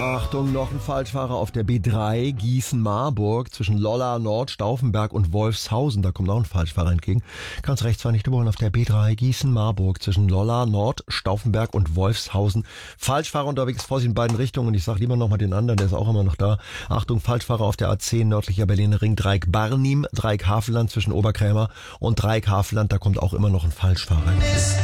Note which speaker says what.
Speaker 1: Achtung, noch ein Falschfahrer auf der B3 Gießen-Marburg zwischen Lolla Nord, Stauffenberg und Wolfshausen. Da kommt auch ein Falschfahrer entgegen. Ganz rechts war nicht überholen auf der B3 Gießen-Marburg zwischen Lolla Nord, Stauffenberg und Wolfshausen. Falschfahrer unterwegs, Vorsicht in beiden Richtungen. Und ich sag lieber nochmal den anderen, der ist auch immer noch da. Achtung, Falschfahrer auf der A10 nördlicher Berliner Ring, Dreieck Barnim, Dreieck Havelland zwischen Oberkrämer und Dreieck Havelland. Da kommt auch immer noch ein Falschfahrer entgegen.